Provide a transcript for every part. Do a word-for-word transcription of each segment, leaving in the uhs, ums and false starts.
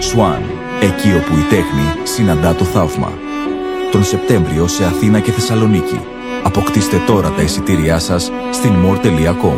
Swan, εκεί όπου η τέχνη συναντά το θαύμα. Τον Σεπτέμβριο σε Αθήνα και Θεσσαλονίκη. Αποκτήστε τώρα τα εισιτήριά σας στην μορ τελεία κομ.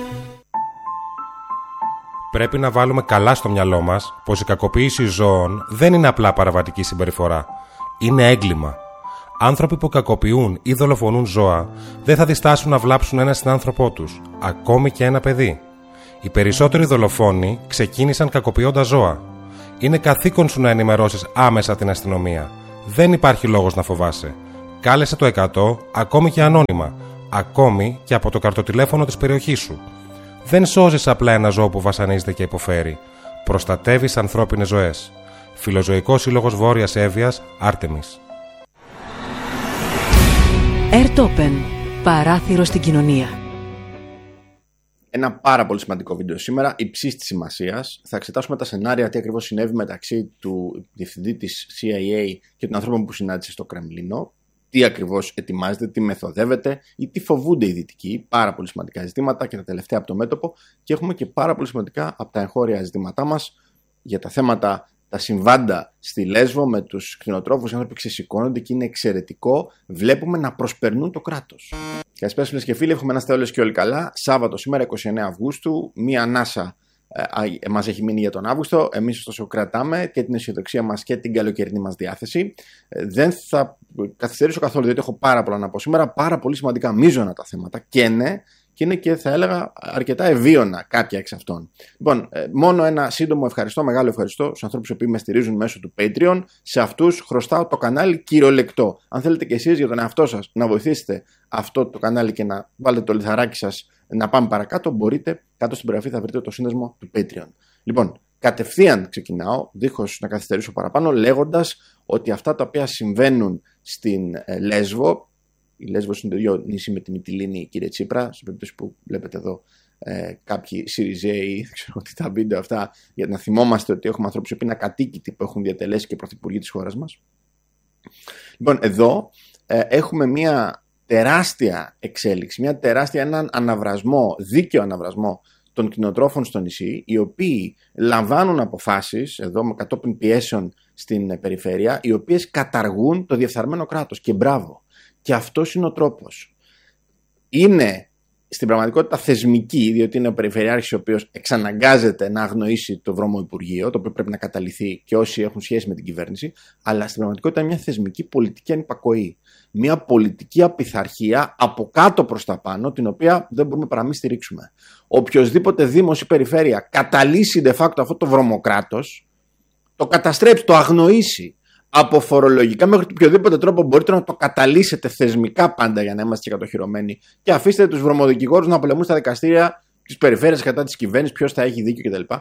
Πρέπει να βάλουμε καλά στο μυαλό μας πως η κακοποίηση ζώων δεν είναι απλά παραβατική συμπεριφορά. Είναι έγκλημα. Άνθρωποι που κακοποιούν ή δολοφονούν ζώα δεν θα διστάσουν να βλάψουν ένα συνάνθρωπό τους, ακόμη και ένα παιδί. Οι περισσότεροι δολοφόνοι ξεκίνησαν κακοποιώντας ζώα. Είναι καθήκον σου να ενημερώσεις άμεσα την αστυνομία. Δεν υπάρχει λόγος να φοβάσαι. Κάλεσε το εκατό, ακόμη και ανώνυμα, ακόμη και από το καρτοτηλέφωνο της περιοχής σου. Δεν σώζεις απλά ένα ζώο που βασανίζεται και υποφέρει. Προστατεύεις ανθρώπινες ζωές. Φιλοζωικός Σύλλογος Βόρειας Εύβοιας, Άρτεμις. Airtopen. Παράθυρο στην κοινωνία. Ένα πάρα πολύ σημαντικό βίντεο σήμερα, υψής της σημασίας. Θα εξετάσουμε τα σενάρια, τι ακριβώς συνέβη μεταξύ του διευθυντή της σι άι έι και των ανθρώπων που συνάντησε στο Κρεμλίνο. Τι ακριβώς ετοιμάζεται, τι μεθοδεύεται ή τι φοβούνται οι Δυτικοί. Πάρα πολύ σημαντικά ζητήματα και τα τελευταία από το μέτωπο. Και έχουμε και πάρα πολύ σημαντικά από τα εγχώρια ζητήματά μας για τα θέματα, τα συμβάντα στη Λέσβο με τους κτηνοτρόφους. Οι άνθρωποι ξεσηκώνονται και είναι εξαιρετικό. Βλέπουμε να προσπερνούν το κράτος. Καλησπέρα φίλες και φίλοι, εύχομαι να είστε όλες και όλοι καλά. Σάββατο σήμερα, είκοσι εννέα Αυγούστου, μία ανάσα ε, μας έχει μείνει για τον Αύγουστο. Εμείς ωστόσο κρατάμε και την αισιοδοξία μας και την καλοκαιρινή μας διάθεση. Ε, δεν θα καθυστερήσω καθόλου, διότι έχω πάρα πολλά να πω σήμερα. Πάρα πολύ σημαντικά μείζωνα τα θέματα και ναι, και είναι και θα έλεγα αρκετά ευίωνα κάποια εξ αυτών. Λοιπόν, ε, μόνο ένα σύντομο ευχαριστώ, μεγάλο ευχαριστώ στους ανθρώπους που με στηρίζουν μέσω του Patreon. Σε αυτούς χρωστάω το κανάλι κυριολεκτό. Αν θέλετε και εσείς για τον εαυτό σας να βοηθήσετε αυτό το κανάλι και να βάλετε το λιθαράκι σας να πάμε παρακάτω, μπορείτε. Κάτω στην περιγραφή θα βρείτε το σύνδεσμο του Patreon. Λοιπόν, κατευθείαν ξεκινάω, δίχως να καθυστερήσω παραπάνω, λέγοντας ότι αυτά τα οποία συμβαίνουν στην ε, Λέσβο. Η Λέσβος είναι το ίδιο νησί με τη Μυτιλήνη, κύριε Τσίπρα, σε περίπτωση που βλέπετε εδώ ε, κάποιοι Σιριζέοι, δεν ξέρω τι τα βίντεο αυτά, για να θυμόμαστε ότι έχουμε ανθρώπους που είναι ακατοίκητοι που έχουν διατελέσει και πρωθυπουργοί της χώρας μας. Λοιπόν, εδώ ε, έχουμε μια τεράστια εξέλιξη, μια τεράστια, έναν αναβρασμό, δίκαιο αναβρασμό των κτηνοτρόφων στο νησί, οι οποίοι λαμβάνουν αποφάσεις, εδώ με κατόπιν πιέσεων στην περιφέρεια, οι οποίες καταργούν το διεφθαρμένο κράτος. Και μπράβο. Και αυτός είναι ο τρόπος. Είναι στην πραγματικότητα θεσμική, διότι είναι ο Περιφερειάρχης ο οποίος εξαναγκάζεται να αγνοήσει το βρώμο Υπουργείο, το οποίο πρέπει να καταλυθεί και όσοι έχουν σχέση με την κυβέρνηση, αλλά στην πραγματικότητα είναι μια θεσμική πολιτική ανυπακοή. Μια πολιτική απειθαρχία από κάτω προς τα πάνω, την οποία δεν μπορούμε παρά να στηρίξουμε. Οποιοσδήποτε δήμος ή περιφέρεια καταλύσει de facto αυτό το βρωμοκράτος, το καταστρέψει, το αγνοήσει. Από φορολογικά μέχρι οποιοδήποτε τρόπο μπορείτε να το καταλύσετε θεσμικά πάντα για να είμαστε και κατοχυρωμένοι και αφήστε τους βρωμοδικηγόρους να πολεμούν στα δικαστήρια της περιφέρειας κατά της κυβέρνησης, ποιος θα έχει δίκιο κτλ.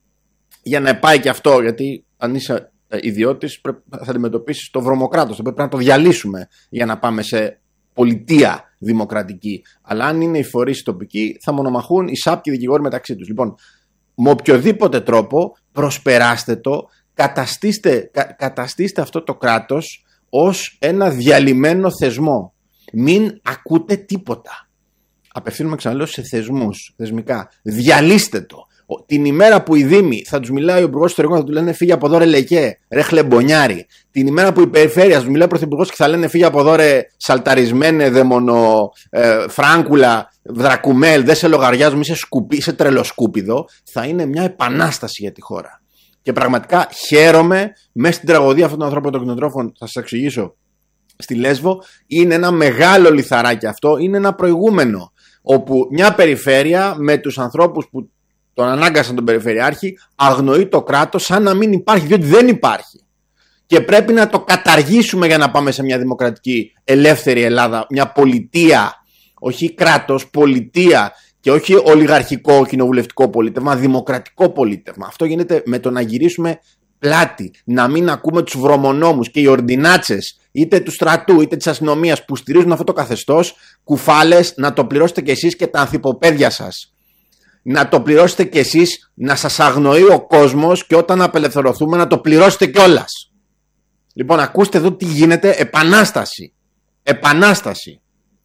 Για να πάει και αυτό, γιατί αν είσαι ιδιώτης θα αντιμετωπίσεις το βρωμοκράτος, το πρέπει να το διαλύσουμε για να πάμε σε πολιτεία δημοκρατική. Αλλά αν είναι οι φορείς τοπικοί θα μονομαχούν οι σάπκοι δικηγόροι μεταξύ τους. Λοιπόν, με οποιοδήποτε τρόπο προσπεράστε το. Καταστήστε, κα, καταστήστε αυτό το κράτος ως ένα διαλυμένο θεσμό. Μην ακούτε τίποτα. Απευθύνουμε ξαναλέω σε θεσμούς, θεσμικά. Διαλύστε το. Την ημέρα που οι δήμοι θα τους μιλάει ο υπουργός ιστορικών, θα του λένε φύγε από εδώ ρε λεκέ, ρε χλεμπονιάρι. Την ημέρα που η περιφέρεια θα του μιλάει ο πρωθυπουργός και θα λένε φύγε από εδώ ρε σαλταρισμένε, δαιμονο, ε, φράγκουλα, δρακουμέλ, δεν σε λογαριάζουμε, είσαι, σκουπί, είσαι τρελοσκούπιδο, θα είναι μια επανάσταση για τη χώρα. Και πραγματικά χαίρομαι μέσα στην τραγωδία αυτών των ανθρώπων των κτηνοτρόφων, θα σας εξηγήσω, στη Λέσβο. Είναι ένα μεγάλο λιθαράκι αυτό, είναι ένα προηγούμενο. Όπου μια περιφέρεια με τους ανθρώπους που τον ανάγκασαν τον περιφερειάρχη αγνοεί το κράτος σαν να μην υπάρχει, διότι δεν υπάρχει. Και πρέπει να το καταργήσουμε για να πάμε σε μια δημοκρατική ελεύθερη Ελλάδα, μια πολιτεία, όχι κράτος, πολιτεία. Και όχι ολιγαρχικό κοινοβουλευτικό πολίτευμα, δημοκρατικό πολίτευμα. Αυτό γίνεται με το να γυρίσουμε πλάτη, να μην ακούμε τους βρωμονόμους και οι ορντινάτσες, είτε του στρατού είτε της αστυνομίας που στηρίζουν αυτό το καθεστώς, κουφάλες, να το πληρώσετε κι εσείς και τα ανθιποπαίδια σας. Να το πληρώσετε κι εσείς, να σας αγνοεί ο κόσμος και όταν απελευθερωθούμε να το πληρώσετε κιόλας. Λοιπόν, ακούστε εδώ τι γίνεται, επανάσταση. Επανάσταση.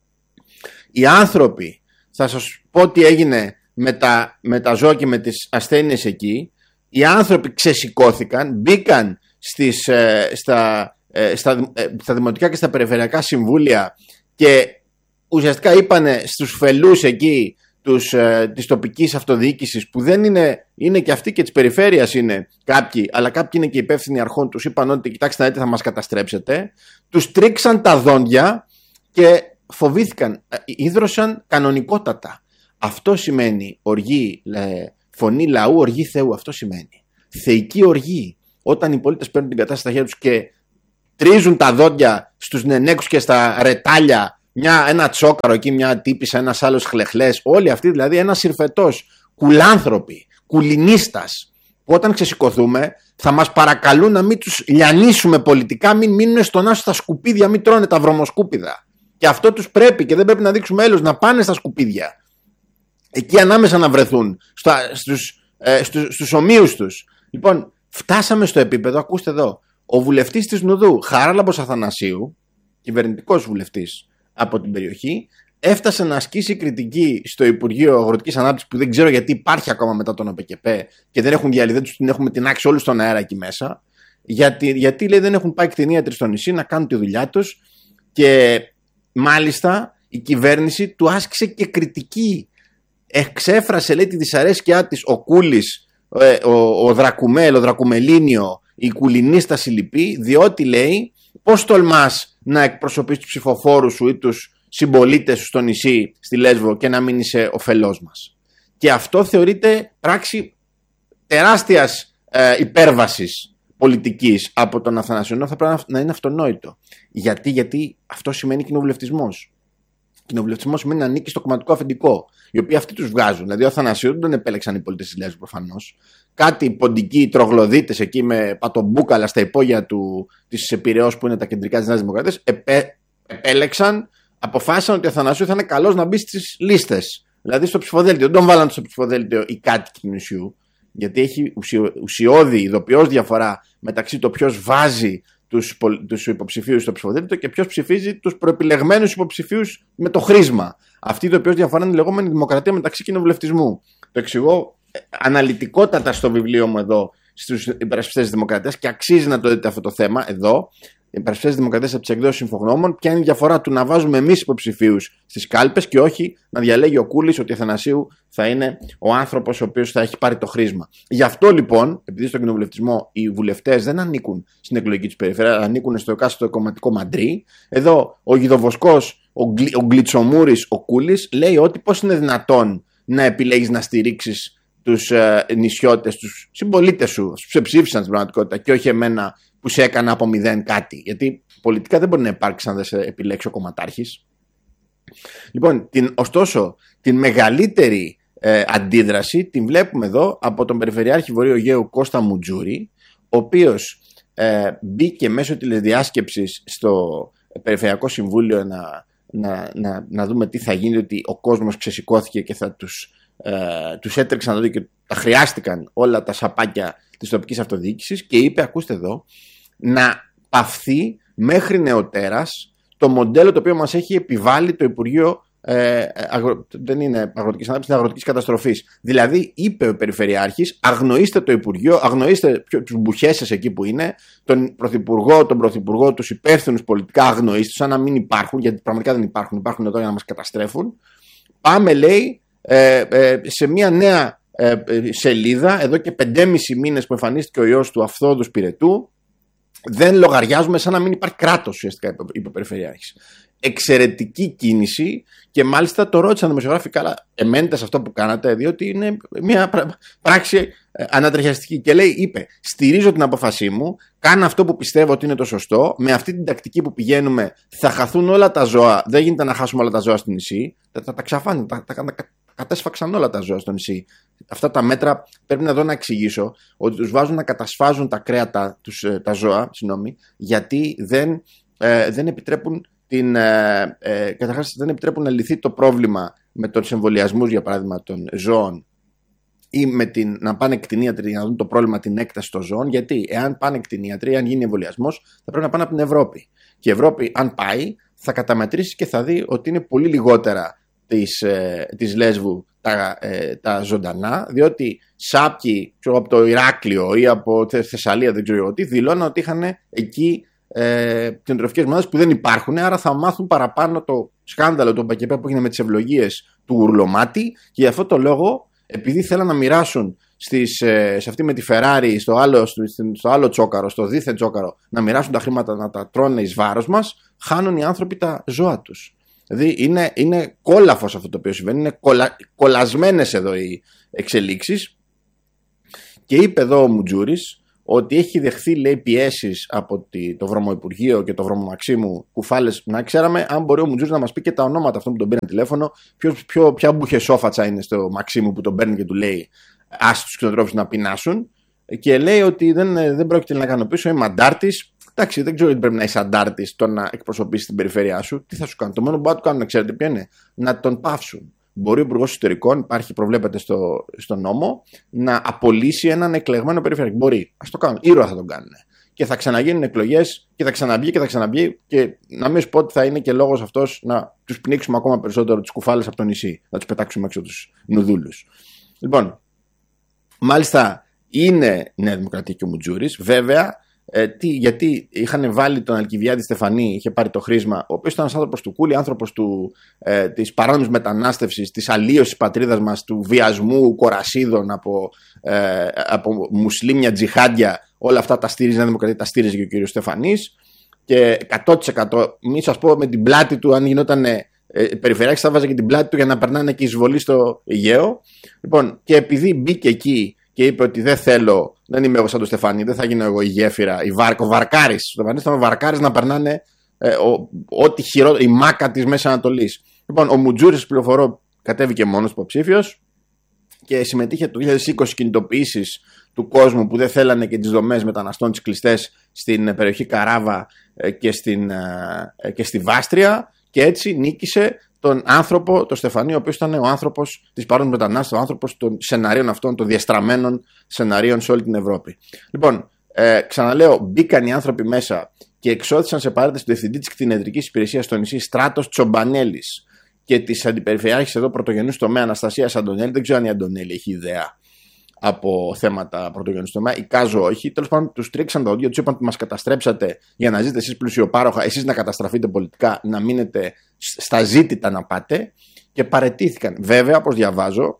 Οι άνθρωποι, θα σας πω τι έγινε με τα, με τα ζώα και με τις ασθένειες εκεί. οι άνθρωποι ξεσηκώθηκαν, μπήκαν στις, ε, στα, ε, στα, ε, στα δημοτικά και στα περιφερειακά συμβούλια και ουσιαστικά είπανε στους φελούς εκεί τους, ε, της τοπικής αυτοδιοίκησης, που δεν είναι, είναι και αυτοί και της περιφέρειας είναι κάποιοι, αλλά κάποιοι είναι και υπεύθυνοι αρχών, τους είπαν ότι κοιτάξτε να δείτε, θα μας καταστρέψετε, τους τρίξαν τα δόντια και φοβήθηκαν, ίδρωσαν κανονικότατα. Αυτό σημαίνει οργή, ε, φωνή λαού, οργή Θεού. Αυτό σημαίνει θεϊκή οργή. Όταν οι πολίτες παίρνουν την κατάσταση στα χέρια τους και τρίζουν τα δόντια στους νενέκους και στα ρετάλια, μια, ένα τσόκαρο εκεί, μια τύπισσα, ένας άλλος χλεχλές, όλοι αυτοί δηλαδή, ένας συρφετός, κουλάνθρωποι, κουλινίστας, που όταν ξεσηκωθούμε θα μας παρακαλούν να μην τους λιανίσουμε πολιτικά, μην μείνουν στον άσο στα σκουπίδια, μην τρώνε τα βρωμοσκούπιδα. Και αυτό τους πρέπει και δεν πρέπει να δείξουμε έλεος, να πάνε στα σκουπίδια. Εκεί ανάμεσα να βρεθούν, στα, στους, ε, στους, στους ομοίους τους. Λοιπόν, φτάσαμε στο επίπεδο, ακούστε εδώ, ο βουλευτής της Νουδού, Χαράλαμπος Αθανασίου, κυβερνητικός βουλευτής από την περιοχή, έφτασε να ασκήσει κριτική στο Υπουργείο Αγροτικής Ανάπτυξης, που δεν ξέρω γιατί υπάρχει ακόμα μετά τον ΟΠΕΚΕΠΕ και δεν έχουν διαλυθεί, τους την έχουμε τεινάξει όλους στον αέρα εκεί μέσα, γιατί, γιατί λέει, δεν έχουν πάει κτηνίατροι στο νησί να κάνουν τη δουλειά τους και μάλιστα η κυβέρνηση του άσκησε και κριτική. Εξέφρασε, λέει, τη δυσαρέσκειά της ο Κούλης, ο, ο Δρακουμέλ, ο Δρακουμελίνιο, η Κουλινίστα συλληπή, διότι λέει, πώς τολμάς να εκπροσωπείς τους ψηφοφόρους σου ή τους συμπολίτες σου στο νησί, στη Λέσβο, και να μην είσαι ωφελός μας. Και αυτό θεωρείται πράξη τεράστιας ε, υπέρβασης πολιτικής από τον Αθανασιό. Θα πρέπει να είναι αυτονόητο. Γιατί, γιατί αυτό σημαίνει κοινοβουλευτισμός. Κοινοβουλευτισμός σημαίνει να ανήκει στο κομματικό αφεντικό, οι οποίοι αυτοί τους βγάζουν. Δηλαδή, ο Αθανασίου δεν τον επέλεξαν οι πολίτες της Λέσβου προφανώς. Κάτι ποντικοί τρογλωδίτες εκεί με πατομπούκαλα στα υπόγεια του, της Πειραιώς, που είναι τα κεντρικά της Νέας Δημοκρατίας, επέ, επέλεξαν, αποφάσισαν ότι ο Αθανασίου θα είναι καλός να μπει στις λίστες. Δηλαδή στο ψηφοδέλτιο. Δεν τον βάλαν στο ψηφοδέλτιο οι κάτοικοι του νησιού, γιατί έχει ουσιο, ουσιώδη, ειδοποιώς διαφορά μεταξύ το ποιος βάζει τους, τους υποψηφίους στο ψηφοδέλτιο και ποιος ψηφίζει τους προεπιλεγμένους υποψηφίους με το χρήσμα. Αυτή η ειδοποιώς διαφορά είναι η λεγόμενη δημοκρατία μεταξύ κοινοβουλευτισμού. Το εξηγώ αναλυτικότατα στο βιβλίο μου εδώ στους υπερασπιστές της δημοκρατίας και αξίζει να το δείτε αυτό το θέμα εδώ. Οι υπερασπιστές της δημοκρατίας από τις εκδόσεις Συμφογνώμων, ποια είναι η διαφορά του να βάζουμε εμείς υποψηφίους στις κάλπες και όχι να διαλέγει ο Κούλης ότι ο Αθανασίου θα είναι ο άνθρωπος ο οποίος θα έχει πάρει το χρήσμα. Γι' αυτό λοιπόν, επειδή στον κοινοβουλευτισμό οι βουλευτές δεν ανήκουν στην εκλογική τους περιφέρεια, αλλά ανήκουν στο εκάστοτε κομματικό μαντρί, εδώ ο Γιδοβοσκός, ο, Γκλι, ο Γκλιτσομούρης, ο Κούλης λέει ότι πώς είναι δυνατόν να επιλέγεις να στηρίξεις τους ε, νησιώτες, τους συμπολίτες σου, τους ψεψήφισαν στην πραγματικότητα και όχι εμένα που σε έκανα από μηδέν κάτι. Γιατί πολιτικά δεν μπορεί να υπάρξει αν δεν σε επιλέξει ο κομματάρχης. Λοιπόν, την, ωστόσο, την μεγαλύτερη ε, αντίδραση την βλέπουμε εδώ από τον Περιφερειάρχη Βορείου Αιγαίου Κώστα Μουτζούρη, ο οποίος ε, μπήκε μέσω τηλεδιάσκεψης στο Περιφερειακό Συμβούλιο να, να, να, να δούμε τι θα γίνει, ότι ο κόσμος ξεσηκώθηκε και θα τους, ε, τους έτρεξαν να δω και τα χρειάστηκαν όλα τα σαπάκια της τοπικής αυτοδιοίκησης και είπε, ακούστε εδώ, να παυθεί μέχρι νεοτέρας το μοντέλο το οποίο μας έχει επιβάλει το Υπουργείο ε, αγρο... δεν είναι αγροτικής ανάπτυξης, είναι αγροτικής καταστροφής. Δηλαδή είπε ο Περιφερειάρχης, αγνοήστε το Υπουργείο, αγνοήστε τους μπουχέσες εκεί που είναι, τον Πρωθυπουργό, τον Πρωθυπουργό, τους υπεύθυνους πολιτικά αγνοήστε, σαν να μην υπάρχουν, γιατί πραγματικά δεν υπάρχουν, υπάρχουν εδώ για να μας καταστρέφουν. Πάμε, λέει, ε, ε, σε μια νέα ε, ε, σελίδα, εδώ και πεντέμισι μήνες που εμφανίστηκε ο ιός του Αυθόδου Σπυρετού, δεν λογαριάζουμε, σαν να μην υπάρχει κράτος, ουσιαστικά, είπε ο Περιφερειάρχης. Εξαιρετική κίνηση και μάλιστα το ρώτησαν δημοσιογράφοι, καλά, εμένετε σε αυτό που κάνατε, διότι είναι μια πράξη ανατριχιαστική. Και λέει, είπε, στηρίζω την απόφασή μου, κάνω αυτό που πιστεύω ότι είναι το σωστό, με αυτή την τακτική που πηγαίνουμε θα χαθούν όλα τα ζώα, δεν γίνεται να χάσουμε όλα τα ζώα στο νησί, θα τα, τα ξαφάνει, τα, τα, τα κατέσφαξαν όλα τα ζώα στο νησί. Αυτά τα μέτρα πρέπει να δω να εξηγήσω ότι τους βάζουν να κατασφάζουν τα κρέατα, τους, τα ζώα, συγγνώμη, γιατί δεν, ε, δεν επιτρέπουν την, ε, ε, καταρχάς δεν επιτρέπουν να λυθεί το πρόβλημα με τους εμβολιασμούς, για παράδειγμα, των ζώων ή με την, να πάνε κτηνίατροι για να δουν το πρόβλημα την έκταση των ζώων. Γιατί εάν πάνε κτηνίατροι, αν γίνει εμβολιασμός, θα πρέπει να πάνε από την Ευρώπη. Και η Ευρώπη, αν πάει, θα καταμετρήσει και θα δει ότι είναι πολύ λιγότερα της, ε, της Λέσβου τα, ε, τα ζωντανά, διότι σάπιοι ξέρω, από το Ηράκλειο ή από τη Θεσσαλία, δεν ξέρω τι, δηλώναν ότι είχαν εκεί ε, κτηνοτροφικές μονάδες που δεν υπάρχουν, άρα θα μάθουν παραπάνω το σκάνδαλο του ΠΑΚΕΠΕ που έγινε με τις ευλογίες του Ουρλωμάτη, και γι' αυτό το λόγο, επειδή θέλαν να μοιράσουν στις, ε, σε αυτή με τη Ferrari, στο άλλο, στο, στο άλλο τσόκαρο, στο δίθεν τσόκαρο, να μοιράσουν τα χρήματα, να τα τρώνε εις βάρος μας, χάνουν οι άνθρωποι τα ζώα τους. Δηλαδή είναι, είναι κόλαφος αυτό το οποίο συμβαίνει, είναι κολα, κολλασμένες εδώ οι εξελίξεις. Και είπε εδώ ο Μουτζούρης ότι έχει δεχθεί, λέει, πιέσεις από τη, το Βρωμοϊπουργείο και το Βρωμομαξίμου, κουφάλες. Να ξέραμε αν μπορεί ο Μουτζούρης να μας πει και τα ονόματα αυτών που τον πήραν τηλέφωνο, ποιος, ποιο, ποια μπουχεσόφατσα είναι στο Μαξίμου που τον παίρνει και του λέει άσε τους κτηνοτρόφους να πεινάσουν. Και λέει ότι δεν, δεν πρόκειται να κάνω πίσω, είμαι αντάρτης. Εντάξει, δεν ξέρω τι πρέπει να είσαι αντάρτης το να εκπροσωπήσεις την περιφέρειά σου. Τι θα σου κάνουν? Το μόνο που μπορεί να του κάνουν, ξέρετε ποιο είναι? Να τον πάυσουν. Μπορεί ο Υπουργός Εσωτερικών, υπάρχει, προβλέπεται στο, στο νόμο, να απολύσει έναν εκλεγμένο περιφερειακό. Μπορεί. Ας το κάνουν. Ήρωα θα τον κάνουν. Και θα ξαναγίνουν εκλογές και θα ξαναμπεί και θα ξαναμπεί. Και να μην σου πω ότι θα είναι και λόγος αυτός να τους πνίξουμε ακόμα περισσότερο τις κουφάλες από το νησί. Να τους πετάξουμε έξω τους νουδούλους. Λοιπόν, μάλιστα είναι Νέα Δημοκρατία και ο Μουτζούρης. Βέβαια. Ε, τι, γιατί είχαν βάλει τον Αλκιβιάδη Στεφανή, είχε πάρει το χρήσμα, ο οποίος ήταν ένας άνθρωπος του κούλι, άνθρωπος του, ε, της παράνομης μετανάστευσης, της αλλίωσης της πατρίδας μας, του βιασμού κορασίδων από, ε, από μουσλίμια τζιχάντια. Όλα αυτά τα στήριζε η Νέα Δημοκρατία, τα στήριζε και ο κύριος Στεφανής. Και εκατό τοις εκατό, μη σας πω με την πλάτη του, αν γινόταν ε, περιφερειάρχης, θα βάζε και την πλάτη του για να περνάνε και εισβολή στο Αιγαίο. Λοιπόν, και επειδή μπήκε εκεί και είπε ότι δεν θέλω, δεν είμαι εγώ σαν τον Στεφανή, δεν θα γίνω εγώ η γέφυρα, η βάρκο, ο Βαρκάρης. Ο Στεφανής ήταν ο Βαρκάρης να περνάνε ε, ό,τι χειρότερο, η μάκα της Μέσης Ανατολής. Λοιπόν, ο Μουτζούρης, πληροφορώ, κατέβηκε μόνος υποψήφιος και συμμετείχε το δύο χιλιάδες είκοσι κινητοποιήσεις του κόσμου που δεν θέλανε και τις δομές μεταναστών τις κλειστές στην περιοχή Καράβα ε, και, στην, ε, και στη Βάστρια, και έτσι νίκησε τον άνθρωπο, τον Στεφανή, ο οποίος ήταν ο άνθρωπος της παρόνης μετανάστευσης, ο άνθρωπος των σεναρίων αυτών, των διαστραμμένων σεναρίων σε όλη την Ευρώπη. Λοιπόν, ε, ξαναλέω, μπήκαν οι άνθρωποι μέσα και εξώθησαν σε παράταση του διευθυντή της κτηνιατρικής υπηρεσίας στο νησί, Στράτος Τσομπανέλης, και της αντιπεριφερειάρχης εδώ πρωτογενούς τομέα Αναστασίας Αντωνέλη. Δεν ξέρω αν η Αντωνέλη έχει ιδέα από θέματα πρωτογενούς τομέα, εικάζω όχι. Τέλος πάντων, τους τρίξαν τα όδια, τους είπαν ότι μας καταστρέψατε για να ζείτε εσείς πλουσιοπάροχα, εσείς να καταστραφείτε πολιτικά, να μείνετε στα ζήτητα να πάτε, και παραιτήθηκαν. Βέβαια, όπως διαβάζω,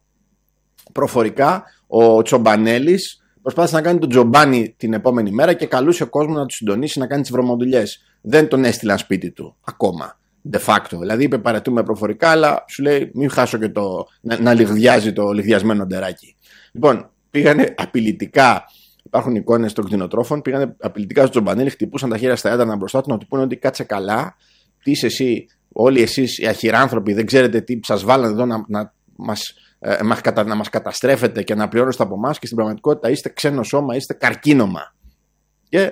προφορικά ο Τσομπανέλης προσπάθησε να κάνει τον Τζομπάνι την επόμενη μέρα και καλούσε ο κόσμο να του συντονίσει να κάνει τις βρωμοδουλειές. Δεν τον έστειλαν σπίτι του ακόμα. De facto. Δηλαδή είπε παρετούμε προφορικά, αλλά σου λέει μην χάσω και το να, να λιγδιάζει το λιγδιασμένο ντεράκι. Λοιπόν, πήγανε απειλητικά. Υπάρχουν εικόνες των κτηνοτρόφων. Πήγανε απειλητικά στο Τζομπανέλη, χτυπούσαν τα χέρια στα έντανα μπροστά του να του πούνε ότι κάτσε καλά. Τι είσαι εσύ, όλοι εσείς οι αχυράνθρωποι, δεν ξέρετε τι σας βάλανε εδώ να, να, μας, ε, να μας καταστρέφετε και να πληρώνεστε από εμάς, και στην πραγματικότητα είστε ξένο σώμα, είστε καρκίνωμα. Και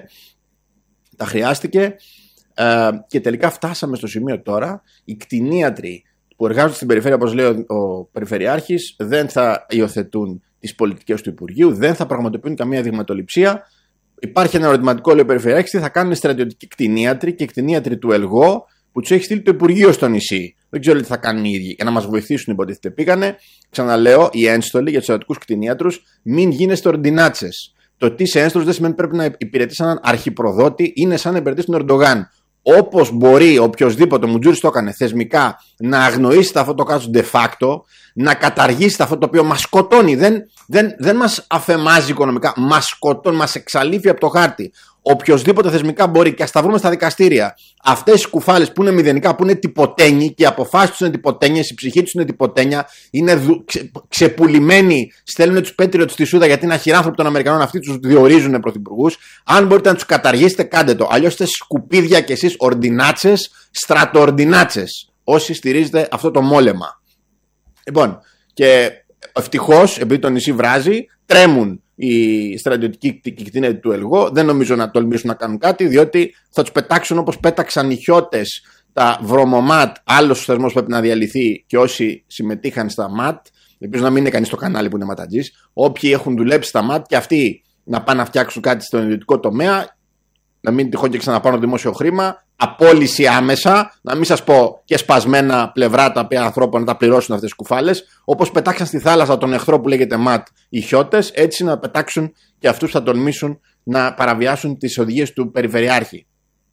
τα χρειάστηκε. Uh, και τελικά φτάσαμε στο σημείο τώρα οι κτηνίατροι που εργάζονται στην περιφέρεια, όπως λέει ο, ο Περιφερειάρχης, δεν θα υιοθετούν τις πολιτικές του Υπουργείου, δεν θα πραγματοποιούν καμία δειγματοληψία. Υπάρχει ένα ερωτηματικό, λέει ο Περιφερειάρχης, τι θα κάνουν στρατιωτικοί κτηνίατροι και κτηνίατροι του ΕΛΓΟ που τους έχει στείλει το Υπουργείο στο νησί. Δεν ξέρω τι θα κάνουν οι ίδιοι για να μας βοηθήσουν, υποτίθεται. Πήγανε, ξαναλέω, οι ένστολοι για τους στρατιωτικούς κτηνίατρους, μην γίνεστε ορντινάτσες. Το τι είσαι ένστολος δεν σημαίνει πρέπει να υπηρετείς έναν αρχιπροδότη, είναι σαν να υπηρετείς τον Ερντογάν. Όπως μπορεί οποιοδήποτε, ο Μουτζούρης το έκανε θεσμικά, να αγνοήσει αυτό το κράτος de facto, να καταργήσει αυτό το οποίο μας σκοτώνει. Δεν, δεν, δεν μας αφεμάζει οικονομικά, μας σκοτώνει, μας εξαλείφει από το χάρτη. Οποιοδήποτε θεσμικά μπορεί, και ας τα βρούμε στα δικαστήρια. Αυτές οι κουφάλες που είναι μηδενικά, που είναι τυποτένιοι, και οι αποφάσεις τους είναι τυποτένιες, η ψυχή τους είναι τυποτένια, είναι δου, ξε, ξεπουλημένοι, στέλνουν τους Patriots στη Σούδα γιατί είναι αχυράνθρωποι των Αμερικανών, αυτοί τους διορίζουν πρωθυπουργούς. Αν μπορείτε να τους καταργήσετε, κάντε το. Αλλιώς είστε σκουπίδια κι εσείς, ορντινάτσες, στρατοορντινάτσες, όσοι στηρίζετε αυτό το μόλεμα. Λοιπόν, και ευτυχώς, επειδή το νησί βράζει, τρέμουν οι στρατιωτικοί κτηνίατροι του ΕΛΓΟ. Δεν νομίζω να τολμήσουν να κάνουν κάτι, διότι θα τους πετάξουν όπως πέταξαν οι χιώτες τα βρωμομάτ. Άλλος θεσμός πρέπει να διαλυθεί, και όσοι συμμετείχαν στα ΜΑΤ, ελπίζω να μην είναι κανείς στο κανάλι που είναι ματατζής, όποιοι έχουν δουλέψει στα ΜΑΤ και αυτοί να πάνε να φτιάξουν κάτι στον ιδιωτικό τομέα, να μην τυχόν και ξαναπάρουν δημόσιο χρήμα, απόλυση άμεσα, να μην σας πω και σπασμένα πλευρά τα οποία ανθρώπων να τα πληρώσουν αυτές τις κουφάλες, όπως πετάξαν στη θάλασσα τον εχθρό που λέγεται ΜΑΤ οι χιώτες, έτσι να πετάξουν και αυτούς που θα τολμήσουν να παραβιάσουν τις οδηγίες του Περιφερειάρχη.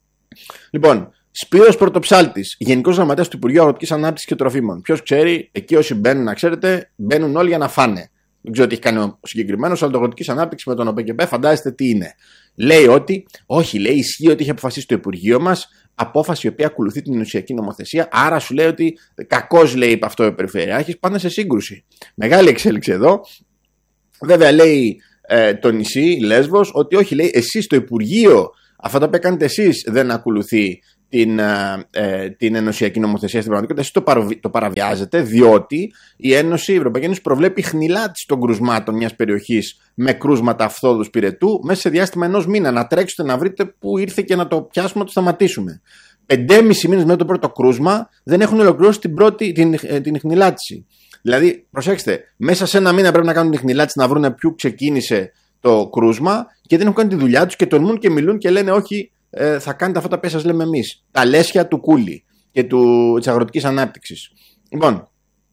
Λοιπόν, Σπύρος Πρωτοψάλτης, Γενικός Γραμματέας του Υπουργείου Αγροτικής Ανάπτυξης και Τροφίμων. Ποιος ξέρει, εκεί όσοι μπαίνουν, να ξέρετε, μπαίνουν όλοι για να φάνε. Δεν ξέρω τι έχει κάνει ο συγκεκριμένος, αλλά το Αγροτικής Ανάπτυξης με τον ΟΠΕΚΕΠΕ φαντάζεστε τι είναι. Λέει ότι, όχι, λέει, ισχύει ότι έχει αποφασίσει το Υπουργείο μας, απόφαση η οποία ακολουθεί την ενωσιακή νομοθεσία. Άρα σου λέει ότι κακώς λέει είπε αυτό ο Περιφερειάρχης, πάνε σε σύγκρουση. Μεγάλη εξέλιξη εδώ. Βέβαια λέει ε, το νησί, η Λέσβος, ότι όχι, λέει, εσείς το Υπουργείο, αυτά τα οποία κάνετε εσείς δεν ακολουθεί την, ε, την ενωσιακή νομοθεσία στην πραγματικότητα. Εσείς το, παροβι... το παραβιάζετε, διότι η Ένωση, η Ευρωπαϊκή Ένωση προβλέπει χνηλάτιση των κρουσμάτων μιας περιοχής με κρούσματα αυθόδους πυρετού μέσα σε διάστημα ενός μήνα. Να τρέξετε να βρείτε πού ήρθε και να το πιάσουμε, να το σταματήσουμε. Πεντέμισι μήνες μετά το πρώτο κρούσμα δεν έχουν ολοκληρώσει την, πρώτη, την, την χνηλάτιση. Δηλαδή, προσέξτε, μέσα σε ένα μήνα πρέπει να κάνουν την χνηλάτιση να βρουν ποιου ξεκίνησε το κρούσμα και δεν έχουν κάνει τη δουλειά τους και τολμούν και μιλούν και λένε όχι. Θα κάνετε αυτά τα οποία σας λέμε εμείς. Τα λέσχια του Κούλι και του, της αγροτικής ανάπτυξης. Λοιπόν,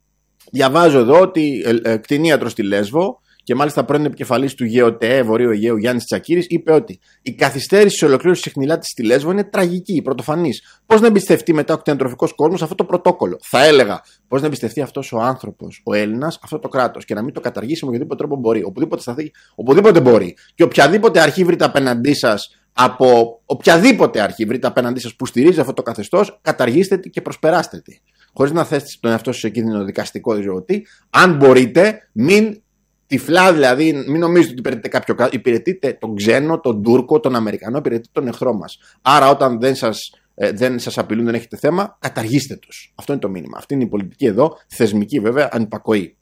διαβάζω εδώ ότι ε, ε, κτηνίατρος στη Λέσβο και μάλιστα πρώην επικεφαλής του ΓΕΟΤΕ Βορείου Αιγαίου Γιάννης Τσακύρης είπε ότι η καθυστέρηση της ολοκλήρωσης της χνηλάτισης στη Λέσβο είναι τραγική, πρωτοφανής. Πώς να εμπιστευτεί μετά ο κτηνιατροφικός κόσμος αυτό το πρωτόκολλο? Θα έλεγα, πώς να εμπιστευτεί αυτός ο άνθρωπος, ο Έλληνας, αυτό το κράτος και να μην το καταργήσει με οποιοδήποτε τρόπο μπορεί. Οπουδήποτε σταθεί, οπουδήποτε μπορεί. Και οποιαδήποτε αρχή βρείτε απέναντί σας. Από οποιαδήποτε αρχή βρείτε απέναντί σας που στηρίζει αυτό το καθεστώς, καταργήστε τη και προσπεράστε τη. Χωρίς να θέσετε τον εαυτό σας σε κίνδυνο δικαστικό, δεν ξέρω τι. Αν μπορείτε, μην τυφλά δηλαδή, μην νομίζετε ότι υπηρετείτε κάποιο κράτος. Υπηρετείτε τον ξένο, τον Τούρκο, τον Αμερικανό, υπηρετείτε τον εχθρό μας. Άρα, όταν δεν σας, ε, δεν σας απειλούν, δεν έχετε θέμα, καταργήστε τους. Αυτό είναι το μήνυμα. Αυτή είναι η πολιτική εδώ, θεσμική βέβαια, ανυπακοή.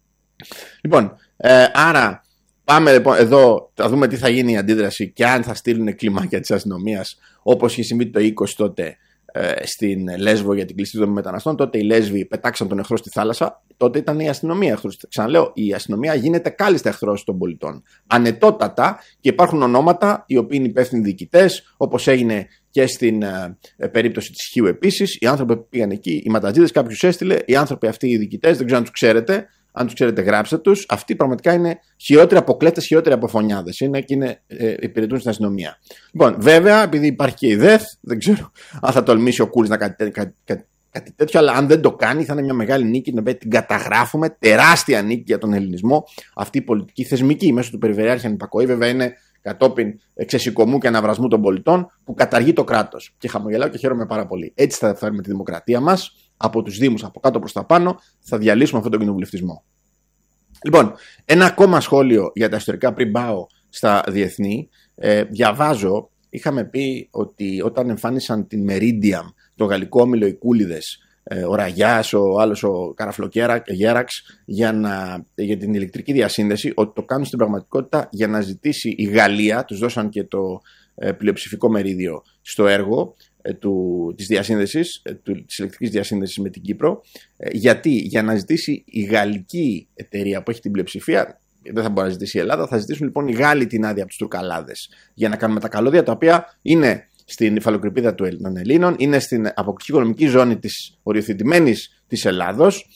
Λοιπόν, ε, άρα. Πάμε λοιπόν εδώ, θα δούμε τι θα γίνει η αντίδραση και αν θα στείλουν κλιμάκια της αστυνομίας, όπως είχε συμβεί το είκοσι τότε ε, στην Λέσβο για την κλειστή των μεταναστών. Τότε οι Λέσβοι πετάξαν τον εχθρό στη θάλασσα. Τότε ήταν η αστυνομία εχθρός. Ξαναλέω, η αστυνομία γίνεται κάλλιστα εχθρός των πολιτών. Ανετότατα, και υπάρχουν ονόματα οι οποίοι είναι υπεύθυνοι διοικητές, όπως έγινε και στην ε, περίπτωση της Χίου επίσης. Οι άνθρωποι που πήγαν εκεί, οι ματατζίδες, κάποιος έστειλε. Οι άνθρωποι αυτοί οι διοικητές, δεν ξέρω αν τους ξέρετε. Αν τους ξέρετε, γράψτε τους. Αυτοί πραγματικά είναι χειρότεροι από κλέφτες, χειρότεροι από φωνιάδες. Είναι και είναι, ε, υπηρετούν στην αστυνομία. Λοιπόν, βέβαια, επειδή υπάρχει και η ΔΕΘ, δεν ξέρω αν θα τολμήσει ο Κούλης να κάτι, κάτι, κάτι, κάτι τέτοιο, αλλά αν δεν το κάνει, θα είναι μια μεγάλη νίκη την οποία την καταγράφουμε. Τεράστια νίκη για τον ελληνισμό. Αυτή η πολιτική θεσμική μέσω του Περιφερειάρχη ανυπακοή, βέβαια, είναι κατόπιν ξεσηκωμού και αναβρασμού των πολιτών που καταργεί το κράτος. Και χαμογελάω και χαίρομαι πάρα πολύ. Έτσι θα φέρουμε τη δημοκρατία μας. Από τους Δήμους, από κάτω προς τα πάνω, θα διαλύσουμε αυτόν τον κοινοβουλευτισμό. Λοιπόν, ένα ακόμα σχόλιο για τα ιστορικά πριν πάω στα διεθνή. Ε, διαβάζω, είχαμε πει ότι όταν εμφάνισαν την Meridiam, το γαλλικό όμιλο οι Κούλιδες, ε, ο Ραγιάς, ο άλλος ο Καραφλοκέραξ, για, να, για την ηλεκτρική διασύνδεση, ότι το κάνουν στην πραγματικότητα για να ζητήσει η Γαλλία, τους δώσαν και το ε, πλειοψηφικό μερίδιο στο έργο, Του, της, διασύνδεσης, του, της ηλεκτρικής διασύνδεσης με την Κύπρο. Ε, γιατί? Για να ζητήσει η γαλλική εταιρεία που έχει την πλειοψηφία, δεν θα μπορεί να ζητήσει η Ελλάδα, θα ζητήσουν λοιπόν οι Γάλλοι την άδεια από τους Τουρκαλάδες για να κάνουμε τα καλώδια, τα οποία είναι στην υφαλοκρηπίδα των Ελλήνων, είναι στην αποκλειστική οικονομική ζώνη της οριοθετημένης της Ελλάδος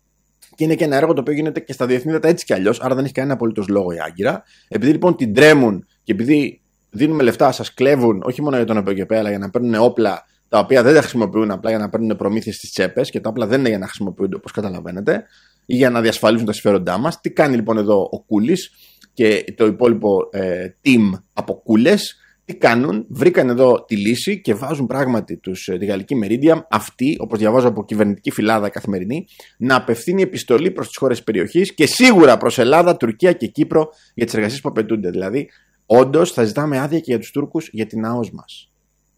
και είναι και ένα έργο το οποίο γίνεται και στα διεθνή δάτα έτσι κι αλλιώς, άρα δεν έχει κανένα απολύτως λόγο η Άγκυρα. Επειδή λοιπόν την τρέμουν και επειδή δίνουμε λεφτά, σας κλέβουν όχι μόνο για τον ΟΠΕΚΕΠΕ, αλλά για να παίρνουν όπλα τα οποία δεν τα χρησιμοποιούν απλά για να παίρνουν προμήθειες στις τσέπες και τα όπλα δεν είναι για να χρησιμοποιούνται όπως καταλαβαίνετε ή για να διασφαλίσουν τα συμφέροντά μας. Τι κάνει λοιπόν εδώ ο Κούλης και το υπόλοιπο ε, team από Κούλες? Τι κάνουν? Βρήκαν εδώ τη λύση και βάζουν πράγματι τους, τη γαλλική Meridiam αυτή, όπως διαβάζω από κυβερνητική φυλάδα καθημερινή, να απευθύνει επιστολή προς τις χώρες της περιοχής και σίγουρα προς Ελλάδα, Τουρκία και Κύπρο για τις εργασίες που απαιτούνται. Δηλαδή, όντως θα ζητάμε άδεια και για τους Τούρκους για την ΑΟΣ μας.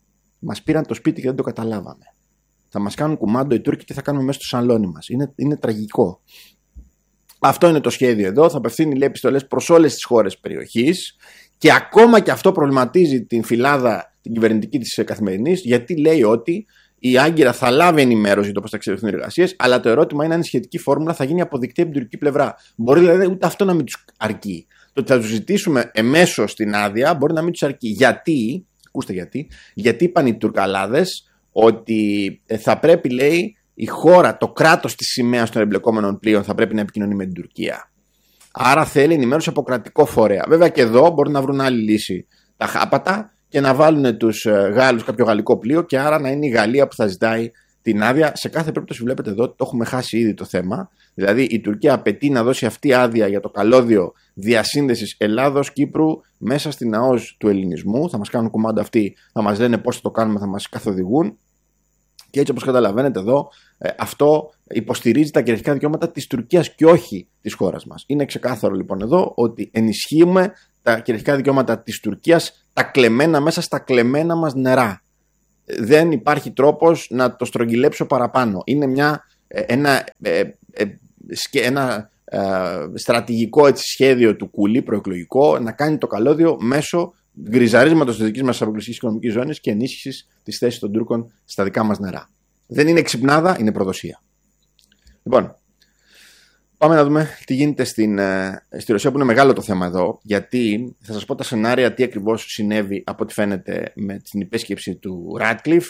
Μας πήραν το σπίτι και δεν το καταλάβαμε. Θα μας κάνουν κουμάντο οι Τούρκοι και θα κάνουμε μέσα στο σαλόνι μας. Είναι, είναι τραγικό. Αυτό είναι το σχέδιο εδώ. Θα απευθύνει, λέει, επιστολές προς όλες τις χώρες περιοχής και ακόμα και αυτό προβληματίζει την φυλάδα, την κυβερνητική της καθημερινής, γιατί λέει ότι η Άγκυρα θα λάβει ενημέρωση για το πώς θα εξελιχθούν οι εργασίες, αλλά το ερώτημα είναι αν η σχετική φόρμουλα θα γίνει αποδεκτή από την τουρκική πλευρά. Μπορεί δηλαδή ούτε αυτό να μην τους αρκεί. Το ότι θα τους ζητήσουμε εμέσως την άδεια μπορεί να μην τους αρκεί. Γιατί Ακούστε γιατί. Γιατί είπαν οι Τουρκαλάδες ότι θα πρέπει, λέει, η χώρα, το κράτος της σημαίας των εμπλεκόμενων πλοίων θα πρέπει να επικοινωνεί με την Τουρκία. Άρα θέλει ενημέρωση από κρατικό φορέα. Βέβαια και εδώ μπορούν να βρουν άλλη λύση τα χάπατα και να βάλουν τους Γάλλους κάποιο γαλλικό πλοίο και άρα να είναι η Γαλλία που θα ζητάει την άδεια. Σε κάθε περίπτωση βλέπετε εδώ ότι το έχουμε χάσει ήδη το θέμα. Δηλαδή η Τουρκία απαιτεί να δώσει αυτή άδεια για το καλώδιο διασύνδεσης Ελλάδος-Κύπρου μέσα στην ΑΟΣ του ελληνισμού. Θα μας κάνουν κουμάντα αυτοί, θα μας λένε πώς θα το κάνουμε, θα μας καθοδηγούν. Και έτσι, όπως καταλαβαίνετε εδώ, αυτό υποστηρίζει τα κυριαρχικά δικαιώματα της Τουρκίας και όχι της χώρας μας. Είναι ξεκάθαρο λοιπόν εδώ ότι ενισχύουμε τα κυριαρχικά δικαιώματα της Τουρκίας, τα κλεμμένα μέσα στα κλεμμένα μας νερά. Δεν υπάρχει τρόπος να το στρογγυλέψω παραπάνω. Είναι μια, ένα, ένα στρατηγικό έτσι, σχέδιο του Κούλι, προεκλογικό, να κάνει το καλώδιο μέσω γκριζαρίσματος της δικής μας αποκλειστικής οικονομικής ζώνης και ενίσχυσης της θέσης των Τούρκων στα δικά μας νερά. Δεν είναι ξυπνάδα, είναι προδοσία. Λοιπόν, πάμε να δούμε τι γίνεται στην, στη Ρωσία, που είναι μεγάλο το θέμα εδώ, γιατί θα σας πω τα σενάρια τι ακριβώς συνέβη από ό,τι φαίνεται με την υπέσκεψη του Ράτκλιφ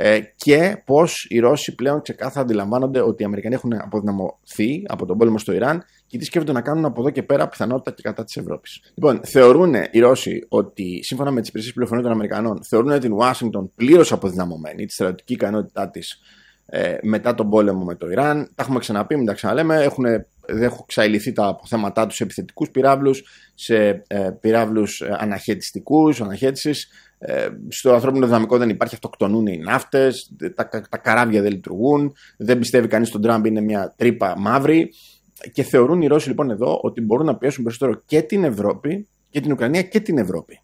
και πώς οι Ρώσοι πλέον ξεκάθαρα αντιλαμβάνονται ότι οι Αμερικανοί έχουν αποδυναμωθεί από τον πόλεμο στο Ιράν και τι σκέφτονται να κάνουν από εδώ και πέρα πιθανότητα και κατά της Ευρώπης. Λοιπόν, θεωρούν οι Ρώσοι ότι σύμφωνα με τις υπηρεσίες πληροφοριών των Αμερικανών, θεωρούν την Ουάσιγκτον πλήρως αποδυναμωμένη, τη στρατιωτική ικανότητά της ε, μετά τον πόλεμο με το Ιράν. Τα έχουμε ξαναπεί, μην τα ξαναλέμε. Έχουν, δεν έχουν ξαηληθεί τα αποθέματά τους σε επιθετικούς πυράβλους, σε ε, πυράβλους ε, αναχαιτιστικούς, αναχέτησης. Ε, στο ανθρώπινο δυναμικό δεν υπάρχει, αυτοκτονούν οι ναύτες, τα, τα καράβια δεν λειτουργούν, δεν πιστεύει κανείς στον Τραμπ, είναι μια τρύπα μαύρη. Και θεωρούν οι Ρώσοι λοιπόν εδώ ότι μπορούν να πιέσουν περισσότερο και την Ευρώπη και την Ουκρανία και την Ευρώπη.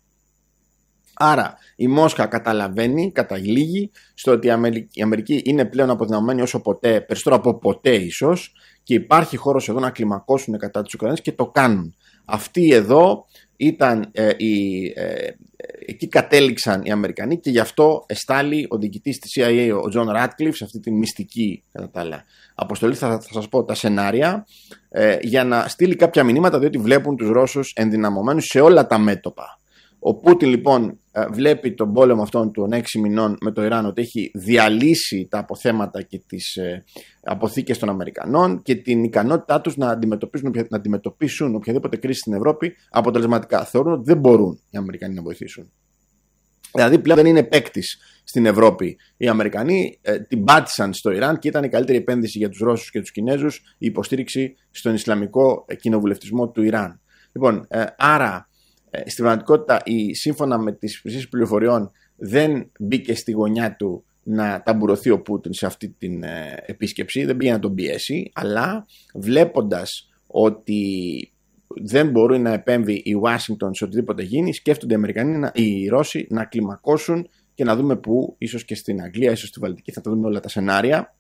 Άρα η Μόσχα καταλαβαίνει, καταλήγει στο ότι η Αμερική, η Αμερική είναι πλέον αποδυναμωμένη όσο ποτέ, περισσότερο από ποτέ ίσως, και υπάρχει χώρος εδώ να κλιμακώσουν κατά της Ουκρανίας και το κάνουν. Αυτοί εδώ ήταν ε, οι, ε, εκεί κατέληξαν οι Αμερικανοί και γι' αυτό εστάλει ο διοικητής της σι άι έι, ο Τζον Ράτκλιφ, σε αυτή τη μυστική κατά τα άλλα αποστολή. Θα, θα σας πω τα σενάρια ε, για να στείλει κάποια μηνύματα, διότι βλέπουν τους Ρώσους ενδυναμωμένους σε όλα τα μέτωπα. Ο Πούτιν λοιπόν βλέπει τον πόλεμο αυτόν των έξι μηνών με το Ιράν ότι έχει διαλύσει τα αποθέματα και τις ε, αποθήκες των Αμερικανών και την ικανότητά τους να αντιμετωπίσουν, να αντιμετωπίσουν οποιαδήποτε κρίση στην Ευρώπη αποτελεσματικά. Θεωρούν ότι δεν μπορούν οι Αμερικανοί να βοηθήσουν. Δηλαδή πλέον δεν είναι παίκτης στην Ευρώπη. Οι Αμερικανοί ε, την πάτησαν στο Ιράν και ήταν η καλύτερη επένδυση για τους Ρώσους και τους Κινέζους η υποστήριξη στον Ισλαμικό κοινοβουλευτισμό του Ιράν. Λοιπόν, ε, άρα στην πραγματικότητα, η, σύμφωνα με τις υπηρεσίες πληροφοριών, δεν μπήκε στη γωνιά του να ταμπουρωθεί ο Πούτιν σε αυτή την ε, επίσκεψη, δεν πήγε να τον πιέσει, αλλά βλέποντας ότι δεν μπορεί να επέμβει η Ουάσιγκτον σε οτιδήποτε γίνει, σκέφτονται οι Αμερικανοί, οι Ρώσοι να κλιμακώσουν και να δούμε πού, ίσως και στην Αγγλία, ίσως στη Βαλτική, θα τα δούμε όλα τα σενάρια.